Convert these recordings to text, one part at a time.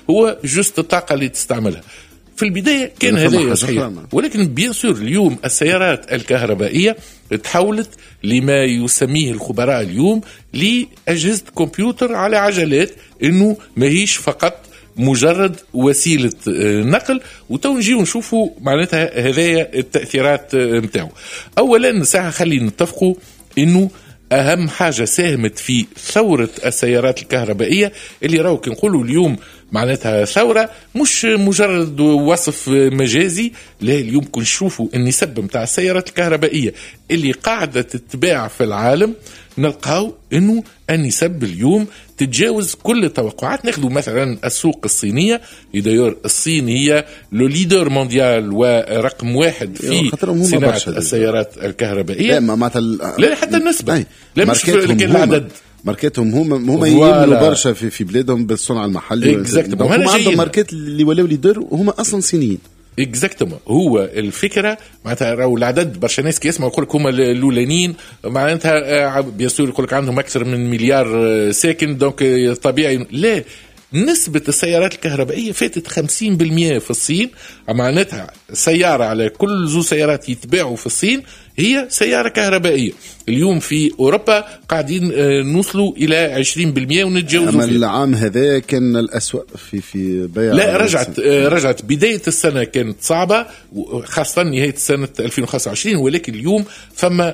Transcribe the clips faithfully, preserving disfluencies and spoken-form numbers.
هو جست الطاقة اللي تستعملها. في البداية كان هذا صحيح، ولكن بيان سور اليوم السيارات الكهربائية تحولت لما يسميه الخبراء اليوم لأجهزة كمبيوتر على عجلات، إنه ما هيش فقط مجرد وسيلة نقل. وتو نجيو نشوفوا معناتها هذايا التأثيرات متاعه. أولا ساعة خلي نتفقوا إنه أهم حاجة ساهمت في ثورة السيارات الكهربائية اللي راهو كنقولوا اليوم معناتها ثورة مش مجرد وصف مجازي، لا اليوم كن نشوفوا النسب متاع السيارات الكهربائية اللي قاعدة تتباع في العالم، نلقاو انه النسب اليوم تتجاوز كل التوقعات. ناخذوا مثلا السوق الصينية، دايور الصين هي لو ليدر مونديال ورقم واحد في صناعة السيارات الكهربائية. لا ما لا حتى النسبة، لا مش في العدد. ماركتهم هم هم يملوا برشا في في بلادهم بالصنع المحلي. اكزاكتومون، هم عندهم ماركات اللي ولاو ليدر وهم اصلا صينيين. اكزاكتومون، هو الفكره معناتها راهو العدد برشا ناس كي يسمعوا يقول لك هما الاولانيين معناتها بيان سور يقول لك عندهم اكثر من مليار ساكن دونك طبيعي. لا، نسبة السيارات الكهربائية فاتت خمسين بالمئة في الصين. معناتها سيارة على كل زو سيارات يتباعوا في الصين هي سيارة كهربائية. اليوم في أوروبا قاعدين نوصلوا إلى عشرين بالمئة ونتجاوزوا. أما العام هذا كان الأسوأ في في بيع. لا رجعت رجعت بداية السنة كانت صعبة، خاصة نهاية سنة ألفين وخمسة وعشرين، ولكن اليوم فما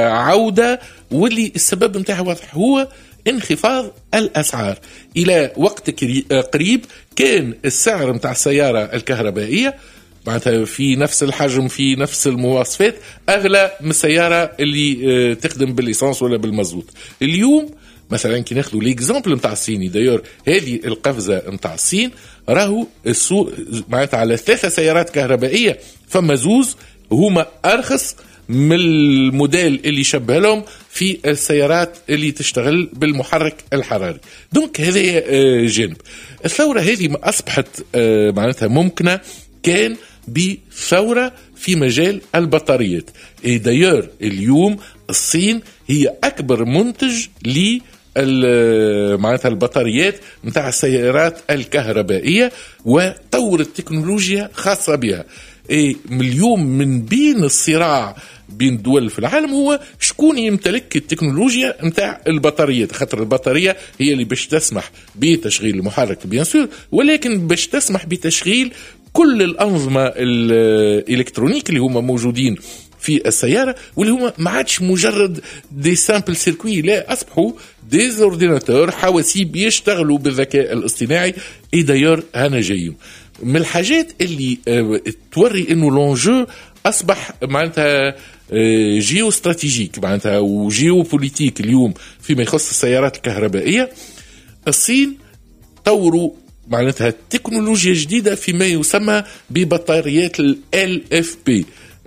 عودة، واللي السبب نتاعها واضح، هو انخفاض الأسعار. إلى وقت قريب كان السعر متاع السيارة الكهربائية معناتها في نفس الحجم في نفس المواصفات أغلى من السيارة اللي تخدم بالليسانس ولا بالمازوت. اليوم مثلا كي ناخذوا ليكزامبل متاع الصيني، دايور هذه القفزة متاع الصين راهو السوق معناتها على ثلاثة سيارات كهربائية فما زوز هما أرخص من الموديل اللي شبه لهم في السيارات اللي تشتغل بالمحرك الحراري. دونك هذا جانب. الثورة هذه ما أصبحت معناتها ممكنة كان بثورة في مجال البطاريات. دايور اليوم الصين هي أكبر منتج ل معناتها البطاريات متاع السيارات الكهربائية، وطورت تكنولوجيا خاصة بها. اليوم من بين الصراع بين الدول في العالم هو شكون يمتلك التكنولوجيا متاع البطاريات، خاطر البطارية هي اللي باش تسمح بتشغيل المحرك بيان سور، ولكن باش تسمح بتشغيل كل الأنظمة الإلكترونيك اللي هم موجودين في السيارة، واللي هم ما عادش مجرد دي سامبل سيركوي، لا أصبحوا دي اورديناتور حواسيب يشتغلوا بالذكاء الاصطناعي. اي دايور هنا جايين من الحاجات اللي توري انه لونجو اصبح معناتها جيو استراتيجيك معناتها وجيو بوليتيك اليوم فيما يخص السيارات الكهربائية. الصين طوروا معناتها تكنولوجيا جديدة فيما يسمى ببطاريات ال إل إف بي،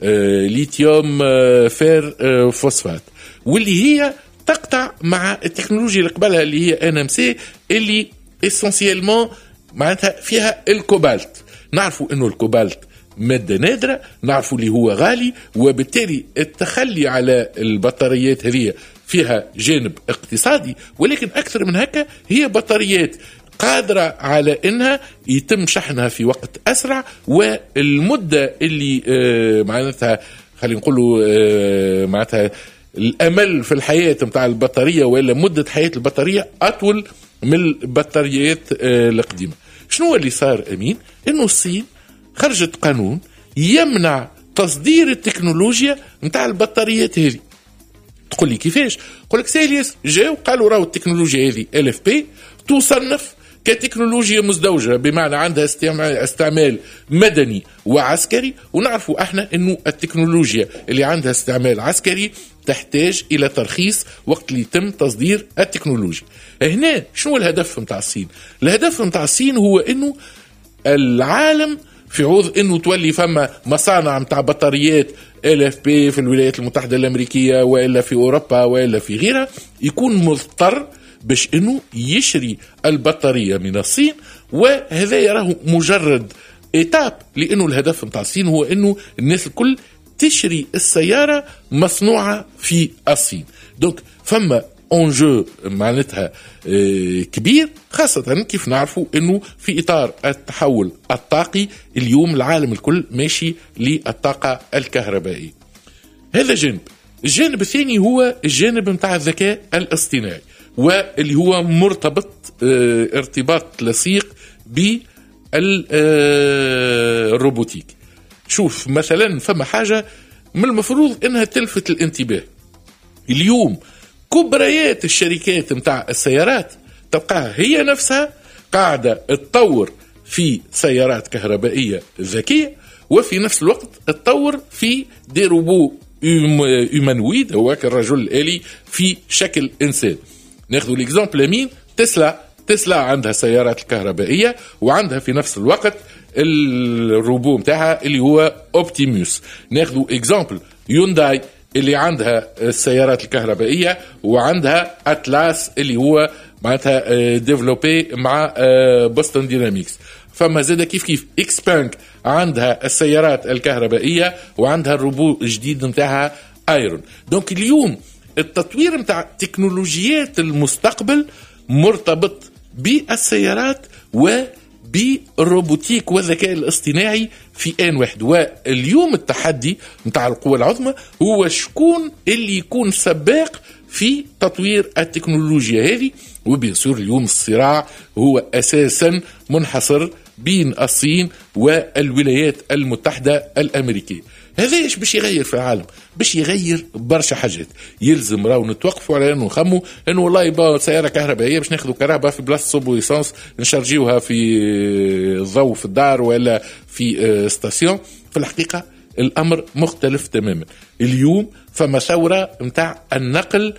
ليثيوم فير فوسفات، واللي هي تقطع مع التكنولوجيا اللي قبلها اللي هي إن إم سي اللي اسونسيالمون معناتها فيها الكوبالت. نعرفوا انه الكوبالت مادة نادرة، نعرفوا اللي هو غالي، وبالتالي التخلي على البطاريات هذه فيها جانب اقتصادي، ولكن أكثر من هكا هي بطاريات قادرة على انها يتم شحنها في وقت اسرع، والمدة اللي آه معناتها خلينا نقولوا آه معناتها الامل في الحياة متاع البطارية ولا مدة حياة البطارية اطول من البطاريات آه القديمة. شنو اللي صار امين؟ انه الصين خرجت قانون يمنع تصدير التكنولوجيا متاع البطاريات هذه. تقول لي كيفاش؟ قول لك سيليس جاو قالوا راهو التكنولوجيا هذه إل إف بي تصنف كتكنولوجيا مزدوجة، بمعنى عندها استعمال مدني وعسكري، ونعرفوا احنا انه التكنولوجيا اللي عندها استعمال عسكري تحتاج الى ترخيص وقت اللي يتم تصدير التكنولوجيا. هنا شنو الهدف متاع الصين؟ الهدف متاع الصين هو انه العالم في عوض انه تولي فما مصانع متاع بطاريات إل إف بي في الولايات المتحدة الامريكية والا في اوروبا والا في غيرها، يكون مضطر باش انه يشري البطارية من الصين. وهذا يراه مجرد إيتاب، لانه الهدف متاع الصين هو انه الناس الكل تشري السيارة مصنوعة في الصين. دونك فما انجو معناتها كبير، خاصة كيف نعرفوا انه في اطار التحول الطاقي اليوم العالم الكل ماشي للطاقة الكهربائية. هذا جانب. الجانب الثاني هو الجانب متاع الذكاء الاصطناعي، واللي هو مرتبط ارتباط لصيق بالروبوتيك. شوف مثلا فما حاجة من المفروض انها تلفت الانتباه. اليوم كبريات الشركات متاع السيارات تبقى هي نفسها قاعدة تطور في سيارات كهربائية ذكية، وفي نفس الوقت تطور في دي روبو هيومانويد، هو الرجل الآلي في شكل إنسان. ناخذ الإكزامبل مين؟ تسلا. تسلا عندها سيارات الكهربائية وعندها في نفس الوقت الروبو متاعها اللي هو اوبتيموس. ناخذ إكزامبل يونداي اللي عندها السيارات الكهربائية وعندها أتلاس اللي هو معناتها ديفلوبي مع بوستون ديناميكس. فما زاد كيف كيف إكس بانك عندها السيارات الكهربائية وعندها الروبو الجديد متاعها ايرون. دونك اليوم التطوير متاع تكنولوجيات المستقبل مرتبط بالسيارات وبالروبوتيك والذكاء الاصطناعي في آن واحد. واليوم التحدي متاع القوى العظمى هو شكون اللي يكون سباق في تطوير التكنولوجيا هذه. وبيصير اليوم الصراع هو أساسا منحصر بين الصين والولايات المتحدة الأمريكية. هذا ايش باش يغير في العالم؟ باش يغير برشا حاجات. يلزم راو نتوقفوا على انه نخموا انه والله يبقى سياره كهربائيه باش ناخذوا كهرباء في بلاصه صوب ويسانس نشارجيوها في الضوء في الدار ولا في ستاسيون. في الحقيقه الامر مختلف تماما. اليوم فما ثوره نتاع النقل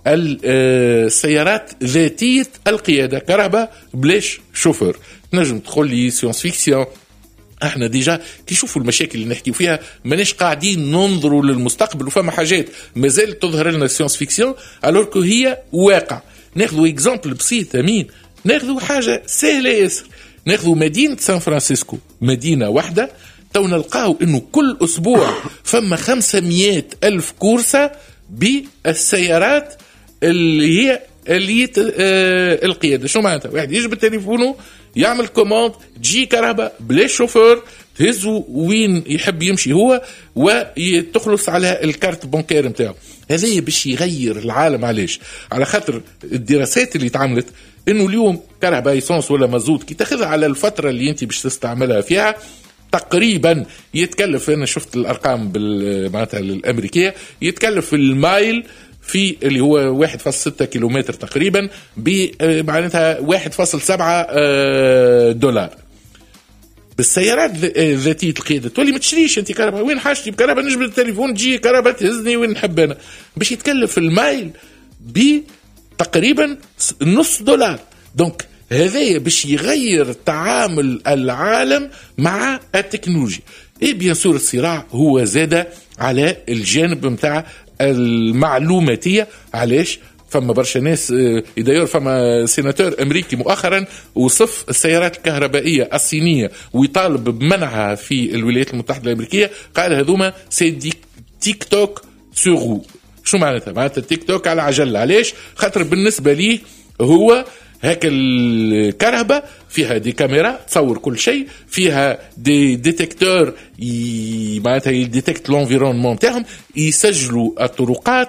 السيارات ذاتيه القياده كهرباء بلاش شوفر. نجم تقول لي سيونس فيكسيون، احنا ديجا كي نشوفوا المشاكل اللي نحكي فيها ماناش قاعدين ننظروا للمستقبل، وفما حاجات مازال تظهر لنا سيونس فيكسيون الوغ هي واقع. ناخذوا اكزامبل بسيط امين، ناخذوا حاجه سهله ياسر. ناخذوا مدينه سان فرانسيسكو، مدينه واحده تو نلقاو انه كل اسبوع فما خمسمائة الف كورسه بالسيارات اللي هي اللي آه القياده. شو معناتها؟ واحد يجيب تليفونه يعمل كوماند تجي كهرباء بلا شوفور، تهزه وين يحب يمشي هو وتخلص على الكارت بانكير نتاعو. هذا باش يغير العالم. علاش؟ على خاطر الدراسات اللي تعملت انه اليوم كهرباء ايسانس ولا مازوت كي تاخذها على الفتره اللي انت باش تستعملها فيها تقريبا يتكلف، انا شفت الارقام معناتها الامريكيه، يتكلف المايل في اللي هو واحد فاصلة ستة كيلومتر تقريبا بمعناتها واحد فاصلة سبعة دولار. بالسيارات ذاتية القيادة تولي ما تشريش انت كهرباء، وين حاجتي بكهرباء؟ نجبد التليفون تجي كهرباء تهزني وين نحب انا. باش يتكلف المايل بتقريبا نص دولار. دونك هذا باش يغير تعامل العالم مع التكنولوجيا. اي بيان سور الصراع هو زاد على الجانب متاع المعلوماتية. علاش؟ فما برشا ناس دايور، فما سيناتور امريكي مؤخرا وصف السيارات الكهربائيه الصينيه ويطالب بمنعها في الولايات المتحده الامريكيه. قال هذوما سي تيك توك سورو. شو معناتها؟ معناتها تيك توك على عجله. علاش؟ خاطر بالنسبه ليه هو هاك الكهرباء فيها دي كاميرا تصور كل شيء، فيها دي ديتكتور معناتها يديتكت لونفيرونمون تاعهم، يسجلوا الطرقات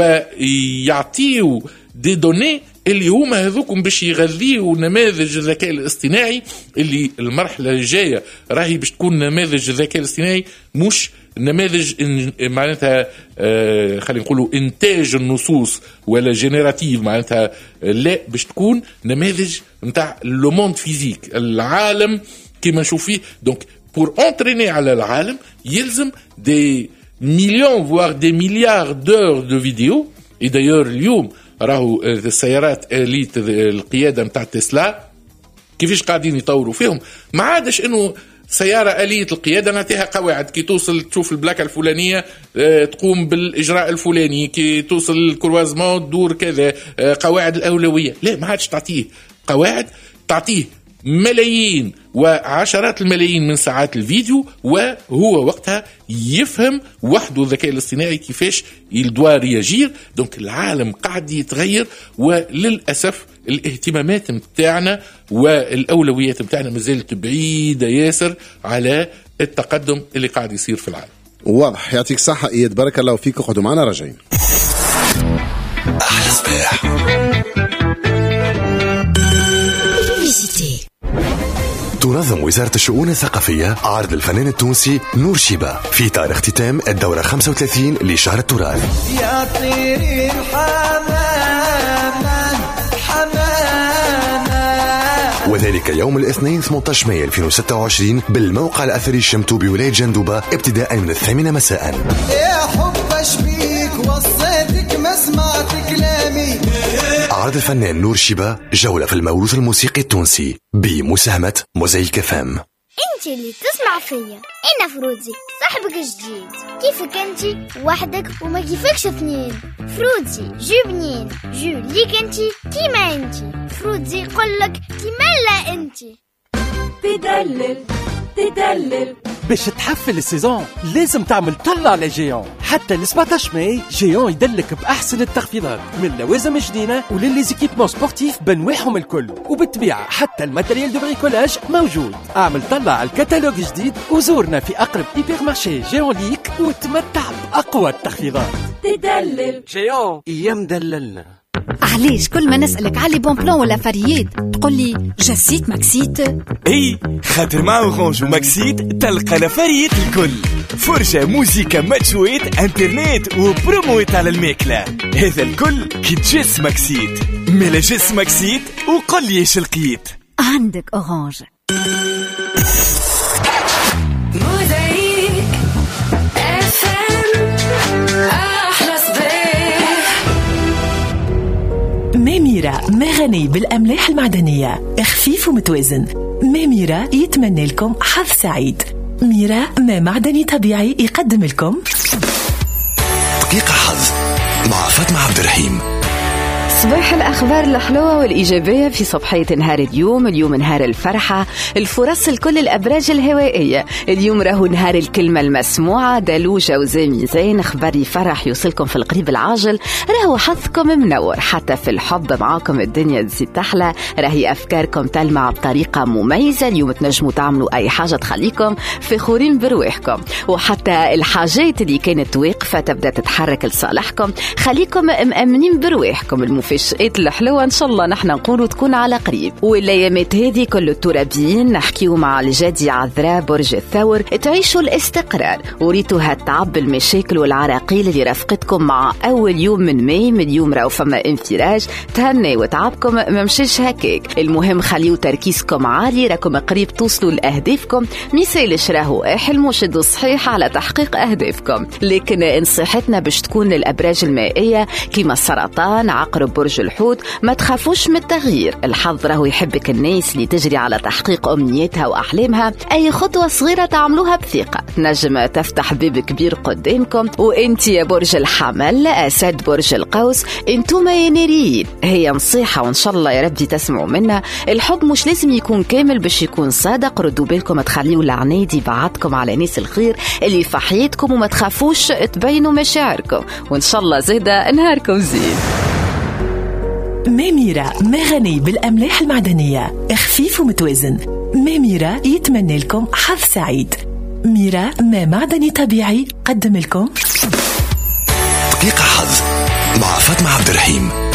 ويعطيوا دي دوني اللي هما هذوكم باش يغذيوا نماذج الذكاء الاصطناعي اللي المرحله الجايه راهي باش تكون نماذج الذكاء الاصطناعي مش نماذج معناتها آه خلينا نقولوا انتاج النصوص ولا جينيراتيف، معناتها لا باش تكون نماذج نتاع لو موند فيزيك العالم كما نشوف فيه. دونك بور انتريني على العالم يلزم دي مليون فوار دي مليار دور دو فيديو. اي دايور اليوم راهو السيارات اليت القياده نتاع تسلا كيفاش قاعدين يطوروا فيهم. ما عادش انه سيارة آلية القيادة نعطيها قواعد، كي توصل تشوف البلاكة الفلانية اه تقوم بالإجراء الفلاني، كي توصل الكروازمون تدور كذا، اه قواعد الأولوية. لا، ما عادش تعطيه قواعد، تعطيه ملايين وعشرات الملايين من ساعات الفيديو، وهو وقتها يفهم وحده الذكاء الاصطناعي كيفاش يدوار رياجير. دونك العالم قاعد يتغير، وللأسف الاهتمامات متاعنا والأولويات متاعنا مازالت بعيدة ياسر على التقدم اللي قاعد يصير في العالم. واضح. يعطيك صحة إياد، بارك الله فيك. اقعدوا معنا راجعين. أحلى صباح. تنظم وزارة الشؤون الثقافية عرض الفنان التونسي نور شيبة في إطار اختتام الدورة خمسة وثلاثين لشهر التراث. يا طيري الحمامة حمامة، وذلك يوم الاثنين ثمانية عشر مايو ألفين وستة وعشرين بالموقع الأثري الشمتو بولاية جندوبة ابتداء من الثامنة مساء. يا حب أشبيك وصيتك ما سمعت كلامي. عرض الفنان نور شيبة جولة في الموروث الموسيقي التونسي بمساهمة موزايك فام. انت اللي تسمع فيا، انا فروزي صاحبك الجديد. كيفك انت وحدك وما كيفكش اثنين؟ فروزي جو بنين جو ليك انت كيما انت. فروزي يقولك كيما لا انت تدلل تدلل. باش تحفل السيزون لازم تعمل طلع لجيون. حتى ل سبعطاش ماي جيون يدلك بأحسن التخفيضات من لوازم جديدة وللزيكيبمون سبورتيف بنواعهم الكل، وبالطبيعة حتى الماتريال دو بريكولاج موجود. اعمل طلع على الكتالوج جديد وزورنا في أقرب هيبر مارشي جيون ليك وتمتع بأقوى التخفيضات. تدلل جيون ايام دللنا. علاش كل ما نسألك على بون بلان ولا فريات تقول لي جاسيت ماكسيت؟ اي خاطر مع اورانج وماكسيت تلقى لفريات الكل، فرشة موسيقى ماتشويت انترنت وبرومويت على الماكلة. هذا الكل كي تجس ماكسيت. ملا جس ماكسيت وقل لي ايش لقيت. عندك اورانج. ميرا ما غني بالأملاح المعدنية، خفيف ومتوازن. ميرا يتمنى لكم حظ سعيد. ميرا ما معدني طبيعي يقدم لكم دقيقة حظ مع فاطمة عبد الرحيم. صباح الأخبار الحلوة والإيجابية في صباحية نهار اليوم. اليوم نهار الفرحة، الفرص لكل الأبراج الهوائية. اليوم راهو نهار الكلمة المسموعة. دلو جوزي ميزان خبري فرح يوصلكم في القريب العاجل. راهو حظكم منور، حتى في الحب معاكم الدنيا تزيد تحلى. راهي أفكاركم تلمع بطريقة مميزة. اليوم تنجموا تعملوا أي حاجة تخليكم فخورين برواحكم، وحتى الحاجات اللي كانت واقفة تبدأ تتحرك لصالحكم. خليكم مأمنين برواحكم. المفاجآت الحلوة إن شاء الله نحن نقولوا تكون على قريب. والأيامات هذه كل الترابيين نحكيو مع الجدي عذراء برج الثور تعيشوا الاستقرار، وريتوا هالتعب المشاكل والعراقيل اللي رافقتكم مع أول يوم من ماي. من اليوم راهو فما انفراج، تهني وتعبكم ما مشيش هكاك. المهم خليوا تركيزكم عالي، راكم قريب توصلوا لأهدافكم. ميسالش راهو احلموا شدوا صحيح على تحقيق أهدافكم. لكن نصيحتنا باش تكون للأبراج المائية كيما السرطان عقرب برج الحوت ما تخافوش من التغيير. الحظ راهو يحبك الناس اللي تجري على تحقيق أمنياتها وأحلامها. أي خطوة صغيرة تعملوها بثقة نجم تفتح باب كبير قدامكم. وانت يا برج الحمل أسد برج القوس انتم يا ناريين، هي نصيحة وإن شاء الله يا ربي تسمعوا منا. الحب مش لازم يكون كامل باش يكون صادق. ردوا بالكم تخليوا العنادي بعدكم على ناس الخير اللي في حياتكم، وما تخافوش تبينوا مشاعركم، وإن شاء الله زيدا نهاركم زين. ميرا ما غني بالأملاح المعدنية، خفيف ومتوازن. ميرا يتمنى لكم حظ سعيد. ميرا ما معدني طبيعي قدم لكم دقيقة حظ مع فاطمة عبد الرحيم.